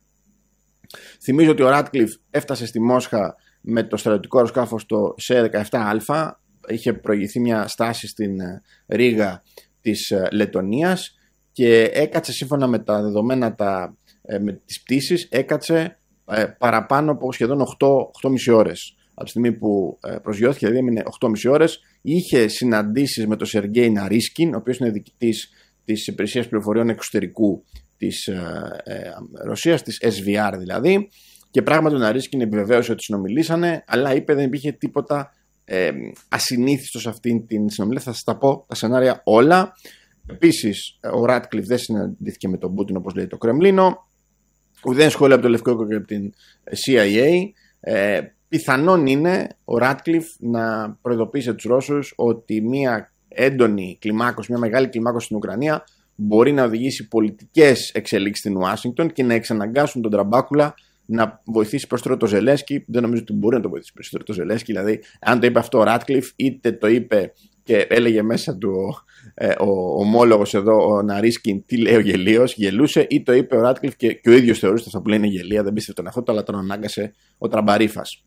Θυμίζω ότι ο Ράτκλιφ έφτασε στη Μόσχα με το στρατιωτικό αεροσκάφος το σι δεκαεπτά Α. Είχε προηγηθεί μια στάση στην Ρήγα της Λετωνίας και έκατσε, σύμφωνα με τα δεδομένα τα, με τις πτήσεις, έκατσε παραπάνω από σχεδόν οκτώ και μισή ώρες. Από τη στιγμή που προσγειώθηκε, δηλαδή έμεινε οκτώ και μισή ώρες. Είχε συναντήσεις με τον Σεργέη Ναρίσκιν, ο οποίος είναι διοικητής της υπηρεσίας πληροφοριών εξωτερικού της ε, Ρωσίας, της ες βι αρ δηλαδή, και πράγματι ο Ναρίσκιν επιβεβαίωσε ότι συνομιλήσανε, αλλά είπε δεν υπήρχε τίποτα Ε, ασυνήθιστο σε αυτήν την συνομιλία. Θα σας τα πω τα σενάρια όλα. Επίσης, ο Ράτκλιφ δεν συναντήθηκε με τον Πούτιν όπως λέει το Κρεμλίνο, ουδέν σχόλιο από το Λευκό Οίκο και από την σι άι έι. Ε, πιθανόν είναι ο Ράτκλιφ να προειδοποιήσει τους Ρώσους ότι μια έντονη κλιμάκωση, μια μεγάλη κλιμάκωση στην Ουκρανία μπορεί να οδηγήσει πολιτικές εξελίξεις στην Ουάσιγκτον και να εξαναγκάσουν τον Τραμπάκουλα να βοηθήσει περισσότερο το Ζελένσκι. Δεν νομίζω ότι μπορεί να το βοηθήσει περισσότερο το Ζελένσκι. Δηλαδή, αν το είπε αυτό ο Ράτκλιφ, είτε το είπε και έλεγε μέσα του ε, ο ομόλογος εδώ, ο Ναρίσκιν, τι λέει ο γελίος, γελούσε, ή το είπε ο Ράτκλιφ και, και ο ίδιος θεωρούσε αυτά που λέει είναι γελία, δεν πίστευε τον εαυτό του, αλλά τον ανάγκασε ο Τραμπαρίφας.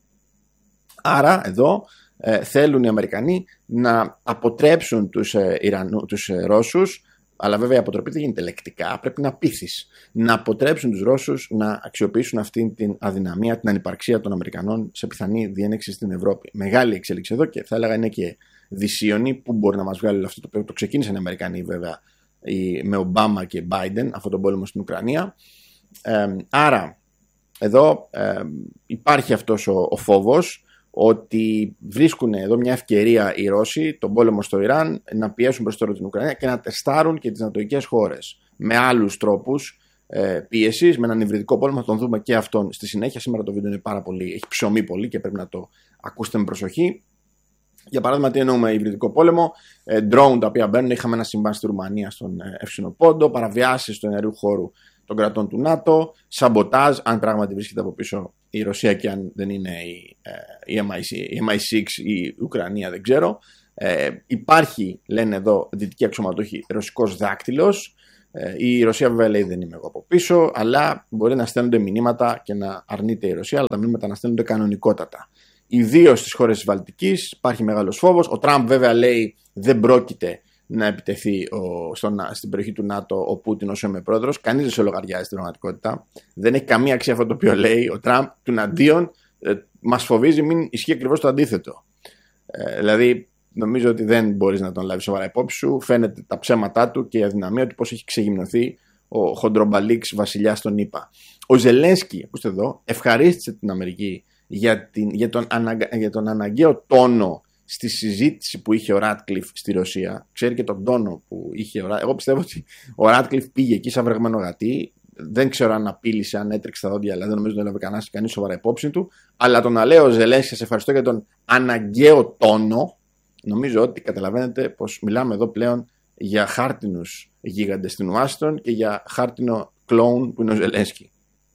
Άρα, εδώ ε, θέλουν οι Αμερικανοί να αποτρέψουν τους, ε, Ιρανού, τους ε, Ρώσους. Αλλά βέβαια η αποτροπή δεν γίνεται λεκτικά, πρέπει να πείθεις. Να αποτρέψουν τους Ρώσους να αξιοποιήσουν αυτή την αδυναμία, την ανυπαρξία των Αμερικανών σε πιθανή διένεξη στην Ευρώπη. Μεγάλη εξέλιξη εδώ και θα έλεγα είναι και δυσίωνη που μπορεί να μας βγάλει αυτό το οποίο το ξεκίνησαν οι Αμερικανοί βέβαια με Ομπάμα και Biden αυτόν τον πόλεμο στην Ουκρανία. Ε, άρα εδώ ε, υπάρχει αυτός ο, ο φόβος ότι βρίσκουν εδώ μια ευκαιρία οι Ρώσοι τον πόλεμο στο Ιράν να πιέσουν περισσότερο την Ουκρανία και να τεστάρουν και τις νατοικές χώρες με άλλους τρόπους ε, πίεσης, με έναν υβριδικό πόλεμο. Θα τον δούμε και αυτόν στη συνέχεια. Σήμερα το βίντεο είναι πάρα πολύ, έχει ψωμί πολύ και πρέπει να το ακούσετε με προσοχή. Για παράδειγμα, τι εννοούμε υβριδικό πόλεμο, ε, drone τα οποία μπαίνουν. Είχαμε ένα συμβάν στη Ρουμανία στον ε, Εύξηνο Πόντο, παραβιάσεις του εναερίου χώρου των κρατών του ΝΑΤΟ, σαμποτάζ, αν πράγματι βρίσκεται από πίσω η Ρωσία και αν δεν είναι η, ε, η, εμ άι σι, η εμ άι σιξ ή η Ουκρανία, δεν ξέρω. Ε, υπάρχει, λένε εδώ, δυτικοί αξιωματούχοι, ρωσικός δάκτυλος. Ε, η Ρωσία βέβαια λέει δεν είμαι εγώ από πίσω, αλλά μπορεί να στέλνονται μηνύματα και να αρνείται η Ρωσία, αλλά τα μηνύματα να στέλνονται κανονικότατα. Ιδίως στις χώρες της Βαλτικής υπάρχει μεγάλος φόβος. Ο Τραμπ βέβαια λέει δεν πρόκειται να επιτεθεί ο, στον, στην περιοχή του ΝΑΤΟ ο Πούτιν όσο είμαι πρόεδρος. Κανείς δεν σε λογαριάζει στην πραγματικότητα. Δεν έχει καμία αξία αυτό το οποίο λέει ο Τραμπ. Τουναντίον ε, μας φοβίζει μην ισχύει ακριβώς το αντίθετο. Ε, δηλαδή νομίζω ότι δεν μπορείς να τον λάβεις σοβαρά υπόψη σου. Φαίνεται τα ψέματά του και η αδυναμία του πώς έχει ξεγυμνωθεί ο χοντρομπαλίξ βασιλιάς των ΗΠΑ. Ο Ζελένσκι, ακούστε εδώ, ευχαρίστησε την Αμερική για, την, για, τον, αναγκα, για τον αναγκαίο τόνο στη συζήτηση που είχε ο Ράτκλιφ στη Ρωσία. Ξέρει και τον τόνο που είχε ο Ράτκλιφ. Εγώ πιστεύω ότι ο Ράτκλιφ πήγε εκεί σαν βρεγμένο γατί. Δεν ξέρω αν απείλησε, αν έτρεξε τα δόντια, αλλά δεν νομίζω ότι έλαβε κανένα κανείς σοβαρά υπόψη του. Αλλά το να λέω ο Ζελένσκι, σε ευχαριστώ για τον αναγκαίο τόνο, νομίζω ότι καταλαβαίνετε πως μιλάμε εδώ πλέον για χάρτινους γίγαντες στην Ουάσιγκτον και για χάρτινο κλόουν που είναι ο Ζελένσκι.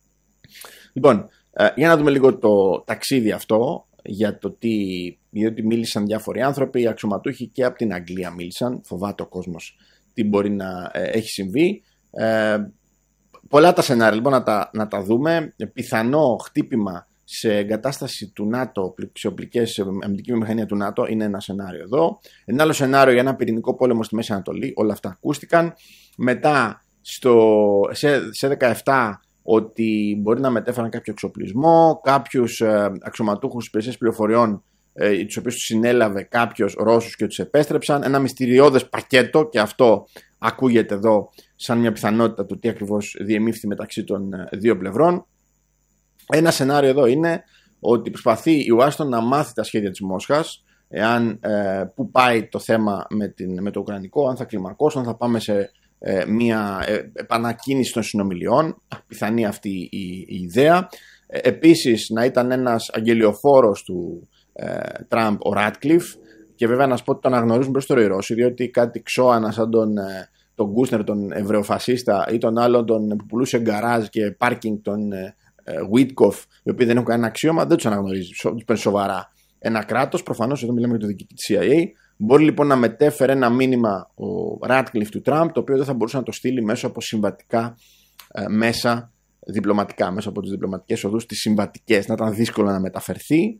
Λοιπόν, ε, για να δούμε λίγο το ταξίδι αυτό, για το τι, γιατί μίλησαν διάφοροι άνθρωποι, οι αξιωματούχοι και από την Αγγλία μίλησαν, φοβάται ο κόσμος τι μπορεί να ε, έχει συμβεί. Ε, πολλά τα σενάρια λοιπόν να τα, να τα δούμε. Πιθανό χτύπημα σε εγκατάσταση του ΝΑΤΟ, σε οπλικές, σε αμυντική βιομηχανία του ΝΑΤΟ είναι ένα σενάριο εδώ. Ένα άλλο σενάριο για ένα πυρηνικό πόλεμο στη Μέση Ανατολή, όλα αυτά ακούστηκαν. Μετά στο, σε, σε δεκαεπτά ότι μπορεί να μετέφεραν κάποιο εξοπλισμό, κάποιους ε, αξιωματούχους υπηρεσίες πληροφοριών, ε, τους οποίους τους συνέλαβε κάποιος Ρώσους και τους επέστρεψαν. Ένα μυστηριώδες πακέτο, και αυτό ακούγεται εδώ σαν μια πιθανότητα του τι ακριβώς διεμήφθη μεταξύ των ε, δύο πλευρών. Ένα σενάριο εδώ είναι ότι προσπαθεί η Ουάσιγκτον να μάθει τα σχέδια της Μόσχας, εάν ε, πού πάει το θέμα με, την, με το Ουκρανικό, αν θα κλιμακώσουν, αν θα πάμε σε ε, μια ε, επανακίνηση των συνομιλιών. Πιθανή αυτή η, η ιδέα. Ε, επίσης να ήταν ένας αγγελιοφόρος του ε, Τραμπ ο Ράτκλιφ, και βέβαια να σου πω ότι τον αναγνωρίζουν περισσότερο οι Ρώσοι, διότι κάτι ξώανα σαν τον, ε, τον Γκούσνερ, τον Εβραιοφασίστα, ή τον άλλον τον, που πουλούσε γκαράζ και πάρκινγκ, τον ε, Βίτκοφ, οι οποίοι δεν έχουν κανένα αξίωμα, δεν τους αναγνωρίζει, τους παίρνει σοβαρά ένα κράτος. Προφανώς εδώ μιλάμε για το διοικητή της σι άι έι. Μπορεί λοιπόν να μετέφερε ένα μήνυμα ο Ράτκλιφ του Τραμπ, το οποίο δεν θα μπορούσε να το στείλει μέσω από συμβατικά ε, μέσα διπλωματικά, μέσα από τις διπλωματικές οδούς, τις συμβατικές, να ήταν δύσκολο να μεταφερθεί.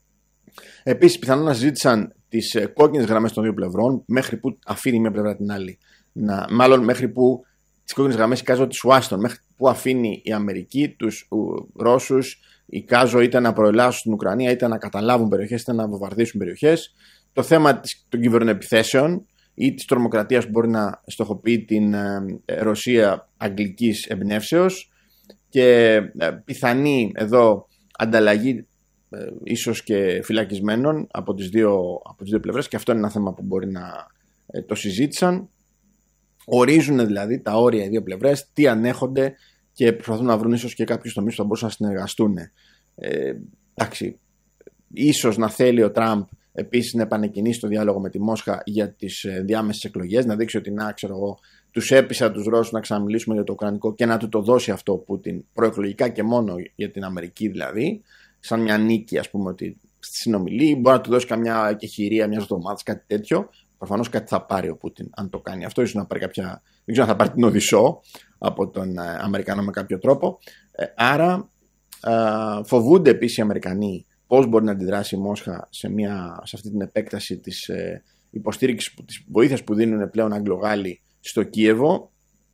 Επίσης, πιθανόν να συζήτησαν τις ε, κόκκινες γραμμές των δύο πλευρών, μέχρι που αφήνει μια πλευρά την άλλη. Να, μάλλον μέχρι που τις κόκκινες γραμμές εικάζω της Ουάσιγκτον, μέχρι που αφήνει η Αμερική τους Ρώσους, εικάζω είτε να προελάσουν στην Ουκρανία, είτε να καταλάβουν περιοχές, είτε να βομβαρδίσουν περιοχές. Το θέμα των κυβερνοεπιθέσεων ή της τρομοκρατίας που μπορεί να στοχοποιεί την ε, Ρωσία αγγλικής εμπνεύσεως, και ε, πιθανή εδώ ανταλλαγή ε, ίσως και φυλακισμένων από τις δύο, από τις δύο πλευρές, και αυτό είναι ένα θέμα που μπορεί να ε, το συζήτησαν. Ορίζουν δηλαδή τα όρια οι δύο πλευρές, τι ανέχονται, και προσπαθούν να βρουν ίσως και κάποιους τομείς που θα μπορούσαν να συνεργαστούν. Ε, εντάξει, ίσως να θέλει ο Τραμπ επίσης να επανεκκινήσει το διάλογο με τη Μόσχα για τις διάμεσες εκλογές, να δείξει ότι να, ξέρω εγώ, τους έπεισα τους Ρώσους να ξαναμιλήσουμε για το Ουκρανικό και να του το δώσει αυτό ο Πούτιν προεκλογικά και μόνο για την Αμερική δηλαδή, σαν μια νίκη, ας πούμε, ότι στη συνομιλή μπορεί να του δώσει καμιά κεχηρία μιας εβδομάδας, κάτι τέτοιο. Προφανώς κάτι θα πάρει ο Πούτιν αν το κάνει αυτό, ίσως να πάρει κάποια, δεν ξέρω αν θα πάρει την Οδυσσό από τον ε, Αμερικανό με κάποιο τρόπο. Ε, άρα ε, φοβούνται επίσης οι Αμερικανοί πώς μπορεί να αντιδράσει η Μόσχα σε, μια, σε αυτή την επέκταση της ε, υποστήριξης, της βοήθειας που δίνουν πλέον Αγγλογάλοι στο Κίεβο.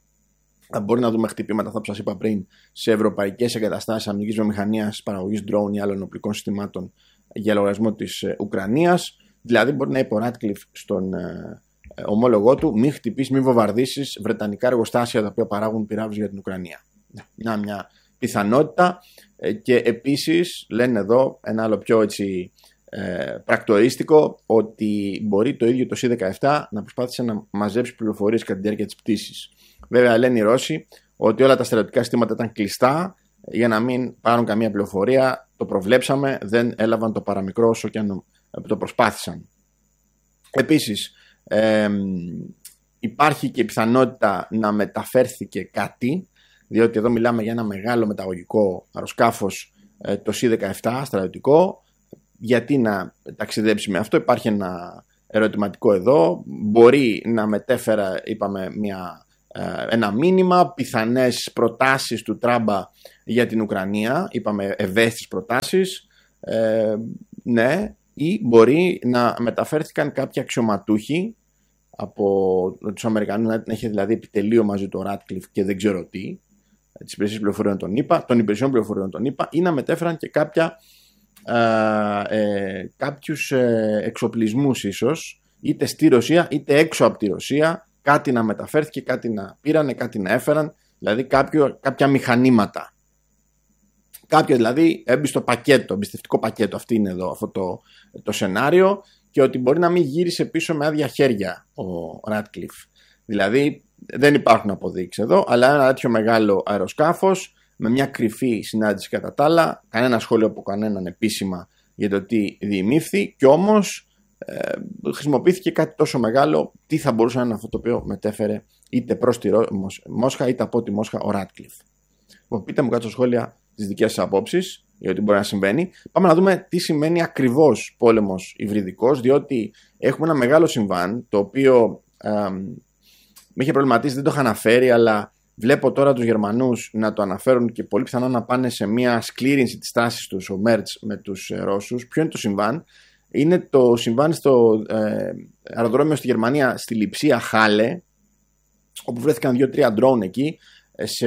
Ε, μπορεί να δούμε χτυπήματα, αυτά που σας είπα πριν, σε ευρωπαϊκές εγκαταστάσεις αμυντικής βιομηχανίας, παραγωγής drone ή άλλων οπλικών συστημάτων για λογαριασμό της ε, Ουκρανίας. Δηλαδή μπορεί να είπε ο Ράτκλιφ στον, ομόλογό του μην χτυπήσει, μην βομβαρδίσεις βρετανικά εργοστάσια τα οποία παράγουν πυράβλους για την Ουκρανία. Να, μια πιθανότητα. Και επίσης λένε εδώ ένα άλλο πιο έτσι, ε, πρακτορίστικο, ότι μπορεί το ίδιο το σι δεκαεπτά να προσπάθησε να μαζέψει πληροφορίες κατά τη διάρκεια της πτήσης. Βέβαια λένε οι Ρώσοι ότι όλα τα στρατιωτικά συστήματα ήταν κλειστά για να μην πάρουν καμία πληροφορία. Το προβλέψαμε, δεν έλαβαν το παραμικρό όσο και αν το προσπάθησαν. Επίσης ε, υπάρχει και η πιθανότητα να μεταφέρθηκε κάτι, διότι εδώ μιλάμε για ένα μεγάλο μεταγωγικό αεροσκάφος, το σι δεκαεπτά στρατιωτικό. Γιατί να ταξιδέψει με αυτό? Υπάρχει ένα ερωτηματικό εδώ. Μπορεί να μετέφερα, είπαμε, μια, ένα μήνυμα, πιθανές προτάσεις του Τράμπα για την Ουκρανία. Είπαμε ευαίσθητες προτάσεις. Ε, ναι, ή μπορεί να μεταφέρθηκαν κάποιοι αξιωματούχοι από τους Αμερικανούς, να έχει δηλαδή επιτελείο μαζί του Ράτκλιφ και δεν ξέρω τι, τις υπηρεσίες πληροφοριών των ΗΠΑ, των υπηρεσιών πληροφοριών των ΗΠΑ, ή να μετέφεραν και κάποια, ε, ε, κάποιους ε, εξοπλισμούς ίσως, είτε στη Ρωσία είτε έξω από τη Ρωσία, κάτι να μεταφέρθηκε, κάτι να πήρανε, κάτι να έφεραν, δηλαδή κάποιο, κάποια μηχανήματα. Κάποιο δηλαδή έμπει στο πακέτο, εμπιστευτικό πακέτο, αυτή είναι εδώ αυτό το, το σενάριο, και ότι μπορεί να μην γύρισε πίσω με άδεια χέρια ο Ράτκλιφ. Δηλαδή δεν υπάρχουν αποδείξεις εδώ, αλλά ένα τέτοιο μεγάλο αεροσκάφος με μια κρυφή συνάντηση κατά τα άλλα, κανένα σχόλιο από κανέναν επίσημα για το τι διημήφθη, και όμως ε, χρησιμοποιήθηκε κάτι τόσο μεγάλο. Τι θα μπορούσε να είναι αυτό το οποίο μετέφερε είτε προς τη Μόσχα είτε από τη Μόσχα ο Ράτκλιφ? Πείτε μου κάτω σχόλια τις δικές σας απόψεις για ό,τι μπορεί να συμβαίνει. Πάμε να δούμε τι σημαίνει ακριβώς πόλεμος υβριδικός, διότι έχουμε ένα μεγάλο συμβάν το οποίο ε, με είχε προβληματίσει, δεν το είχα αναφέρει, αλλά βλέπω τώρα τους Γερμανούς να το αναφέρουν και πολύ πιθανό να πάνε σε μια σκλήρινση της τάσης τους, ο Μέρτς, με τους Ρώσους. Ποιο είναι το συμβάν? Είναι το συμβάν στο ε, αεροδρόμιο στη Γερμανία, στη Λειψία Χάλε, όπου βρέθηκαν δύο-τρία ντρόουν εκεί, σε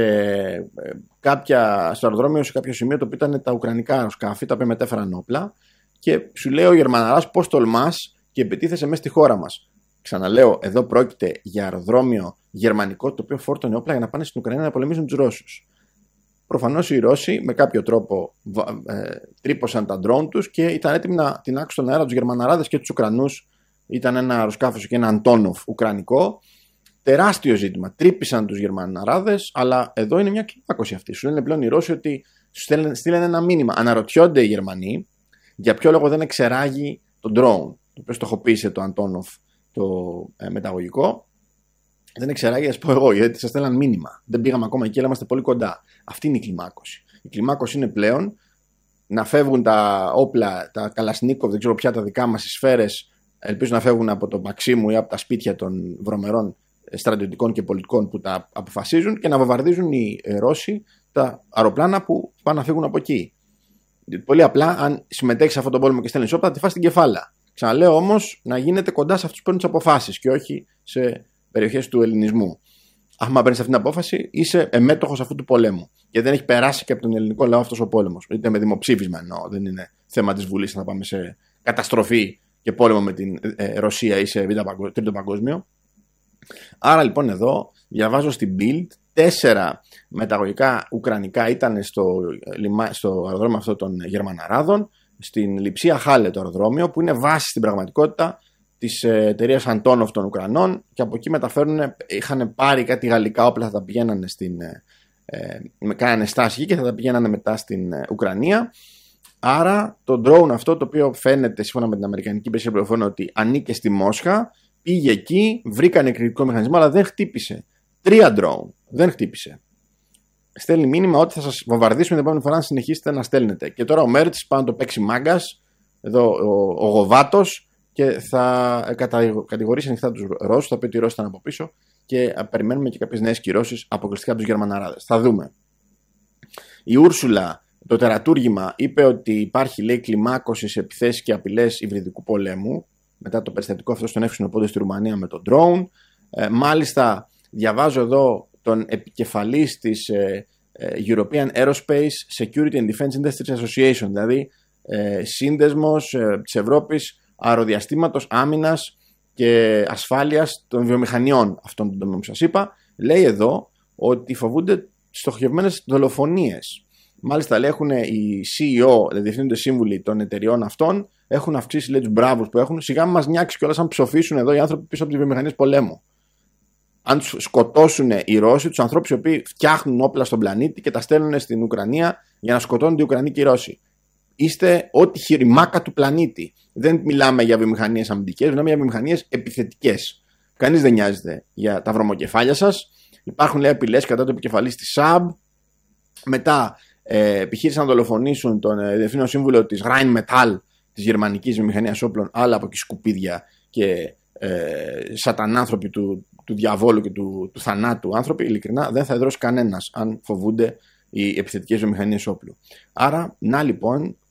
κάποια, στο αεροδρόμιο, σε κάποιο σημείο το οποίο ήταν τα ουκρανικά αεροσκάφη, τα οποία μετέφεραν όπλα, και σου λέει ο Γερμαναράς, πώς τολμάς και επιτίθεσαι μέσα στη χώρα μας? Ξαναλέω, εδώ πρόκειται για αεροδρόμιο γερμανικό, το οποίο φόρτωνε όπλα για να πάνε στην Ουκρανία να πολεμήσουν τους Ρώσους. Προφανώς οι Ρώσοι με κάποιο τρόπο ε, τρύπωσαν τα ντρόουν τους και ήταν έτοιμοι να τεινάξουν στον αέρα τους Γερμαναράδες και τους Ουκρανούς. Ήταν ένα αεροσκάφος και ένα Αντόνοφ ουκρανικό. Τεράστιο ζήτημα. Τρύπησαν τους Γερμαναράδες, αλλά εδώ είναι μια κλιμάκωση αυτή. Σου λένε πλέον οι Ρώσοι ότι σου στείλανε ένα μήνυμα. Αναρωτιόνται οι Γερμανοί για ποιο λόγο δεν εξεράγει το drone, το οποίο στοχοποίησε το Αντόνοφ το ε, μεταγωγικό. Δεν εξεράγει, ας πω εγώ, γιατί σας στέλναν μήνυμα. Δεν πήγαμε ακόμα εκεί, αλλά είμαστε πολύ κοντά. Αυτή είναι η κλιμάκωση. Η κλιμάκωση είναι πλέον να φεύγουν τα όπλα, τα Καλασνίκοβ, δεν ξέρω πια, τα δικά μας, οι σφαίρες, ελπίζω να φεύγουν από το Μαξίμου ή από τα σπίτια των βρωμερών στρατιωτικών και πολιτικών που τα αποφασίζουν, και να βομβαρδίζουν οι Ρώσοι τα αεροπλάνα που πάνε να φύγουν από εκεί. Πολύ απλά, αν συμμετέχει σε αυτόν τον πόλεμο και στέλνει όπλα, θα τη φας την κεφάλα. Ξαναλέω όμως, να γίνεται κοντά σε αυτούς που παίρνουν τις αποφάσεις και όχι σε περιοχές του ελληνισμού. Άμα παίρνεις αυτή την απόφαση, είσαι εμέτοχος αυτού του πολέμου. Και δεν έχει περάσει και από τον ελληνικό λαό αυτός ο πόλεμος. Είτε με δημοψήφισμα εννοώ, δεν είναι θέμα της Βουλής να πάμε σε καταστροφή και πόλεμο με την ε, Ρωσία ή σε τρίτο παγκόσμιο. Άρα λοιπόν εδώ διαβάζω στην Bild, τέσσερα μεταγωγικά ουκρανικά ήταν στο, στο αεροδρόμιο αυτό των Γερμαναράδων, στην Λειψία Χάλε το αεροδρόμιο, που είναι βάση στην πραγματικότητα της εταιρείας Αντόνοφ των Ουκρανών, και από εκεί μεταφέρουν, είχαν πάρει κάτι γαλλικά όπλα, θα τα πηγαίνανε στην, ε, κάνανε στάση και θα τα πηγαίνανε μετά στην Ουκρανία. Άρα το drone αυτό, το οποίο φαίνεται σύμφωνα με την Αμερικανική υπηρεσία πληροφοριών ότι ανήκε στη Μόσχα, πήγε εκεί, βρήκανε κριτικό μηχανισμό, αλλά δεν χτύπησε. Τρία drone, δεν χτύπησε. Στέλνει μήνυμα ότι θα σας βομβαρδίσουμε την επόμενη φορά να συνεχίσετε να στέλνετε. Και τώρα ο Μέρτς πάει να το παίξει μάγκας, εδώ ο, ο Γοβάτος, και θα κατηγορήσει ανοιχτά τους Ρώσους, θα πει ότι οι Ρώσοι ήταν από πίσω, και περιμένουμε και κάποιες νέες κυρώσεις αποκλειστικά από τους Γερμαναράδες. Θα δούμε. Η Ούρσουλα, το τερατούργημα, είπε ότι υπάρχει, λέει, κλιμάκωση σε επιθέσεις και απειλές υβριδικού πολέμου, μετά το περιστατικό αυτό στον εύξηνο πόντο στη Ρουμανία με τον drone. Ε, μάλιστα, διαβάζω εδώ τον επικεφαλής της ε, European Aerospace Security and Defense Industries Association, δηλαδή ε, σύνδεσμος ε, της Ευρώπης αεροδιαστήματος, άμυνας και ασφάλειας των βιομηχανιών αυτών των τομέων που σας είπα, λέει εδώ ότι φοβούνται στοχευμένες δολοφονίες. Μάλιστα, λέει, έχουν οι σι ι ο, δηλαδή διευθύνοντες σύμβουλοι των εταιριών αυτών, έχουν αυξήσει, λέει, τους μπράβους που έχουν. Σιγά μας νιάξει κιόλας αν ψοφήσουν εδώ οι άνθρωποι πίσω από τις βιομηχανίες πολέμου. Αν τους σκοτώσουν οι Ρώσοι, τους ανθρώπους οι οποίοι φτιάχνουν όπλα στον πλανήτη και τα στέλνουν στην Ουκρανία για να σκοτώνουν οι Ουκρανοί και οι Ρώσοι. Είστε ό,τι χειριμάκα του πλανήτη. Δεν μιλάμε για βιομηχανίες αμυντικές, μιλάμε για βιομηχανίες επιθετικές. Κανείς δεν νοιάζεται για τα βρωμοκεφάλια σας. Υπάρχουν, λέει, απειλές κατά το επικεφαλής της ΣΑΜ. Μετά ε, επιχείρησαν να δολοφονήσουν τον ε, διευθύνων σύμβουλο της Rheinmetall, της γερμανικής βιομηχανίας όπλων, άλλα από εκεί σκουπίδια και ε, σατανάνθρωποι του, του διαβόλου και του, του θανάτου άνθρωποι. Ειλικρινά δεν θα εδρώσει κανένας αν φοβούνται οι επιθετικές βιομηχανίες όπλου. Άρα, να λοιπόν,